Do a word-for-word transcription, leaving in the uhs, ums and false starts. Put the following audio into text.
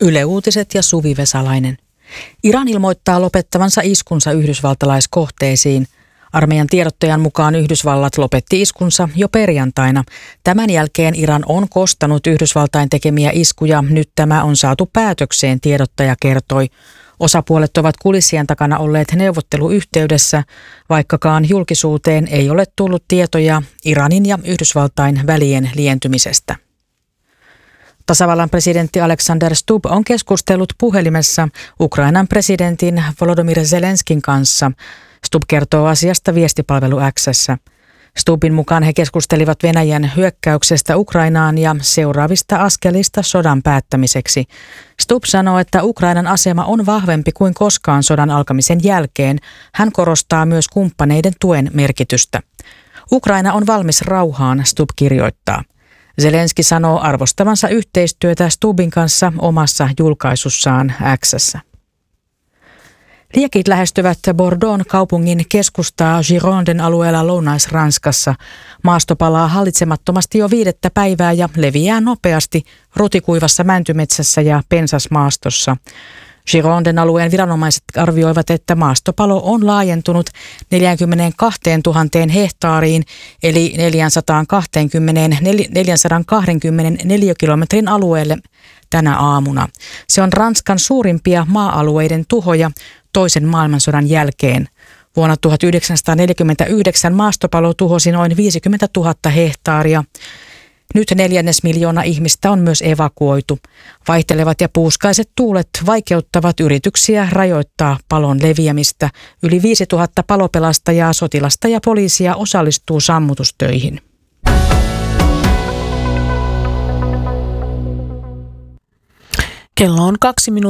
Yle Uutiset ja Suvi Vesalainen. Iran ilmoittaa lopettavansa iskunsa yhdysvaltalaiskohteisiin. Armeijan tiedottajan mukaan Yhdysvallat lopetti iskunsa jo perjantaina. Tämän jälkeen Iran on kostanut Yhdysvaltain tekemiä iskuja. Nyt tämä on saatu päätökseen, tiedottaja kertoi. Osapuolet ovat kulissien takana olleet neuvotteluyhteydessä, vaikkakaan julkisuuteen ei ole tullut tietoja Iranin ja Yhdysvaltain välien lientymisestä. Tasavallan presidentti Alexander Stubb on keskustellut puhelimessa Ukrainan presidentin Volodymyr Zelenskin kanssa. Stubb kertoo asiasta viestipalvelu X:ssä. Stubbin mukaan he keskustelivat Venäjän hyökkäyksestä Ukrainaan ja seuraavista askelista sodan päättämiseksi. Stubb sanoo, että Ukrainan asema on vahvempi kuin koskaan sodan alkamisen jälkeen. Hän korostaa myös kumppaneiden tuen merkitystä. Ukraina on valmis rauhaan, Stubb kirjoittaa. Zelenski sanoo arvostavansa yhteistyötä Stubbin kanssa omassa julkaisussaan X:ssä. Liekit lähestyvät Bordeauxn kaupungin keskustaa Gironden alueella Lounais-Ranskassa. Maasto palaa hallitsemattomasti jo viidettä päivää ja leviää nopeasti rutikuivassa mäntymetsässä ja pensasmaastossa. Gironden alueen viranomaiset arvioivat, että maastopalo on laajentunut neljäkymmentäkaksituhatta hehtaariin eli neljäsataakaksikymmentä neliökilometrin alueelle tänä aamuna. Se on Ranskan suurimpia maa-alueiden tuhoja toisen maailmansodan jälkeen. Vuonna tuhatyhdeksänsataaneljäkymmentäyhdeksän maastopalo tuhosi noin viisikymmentätuhatta hehtaaria. Nyt neljännes miljoona ihmistä on myös evakuoitu. Vaihtelevat ja puuskaiset tuulet vaikeuttavat yrityksiä rajoittaa palon leviämistä. Yli viisituhatta palopelastajaa, sotilasta ja poliisia osallistuu sammutustöihin. Kello on kaksi minuuttia.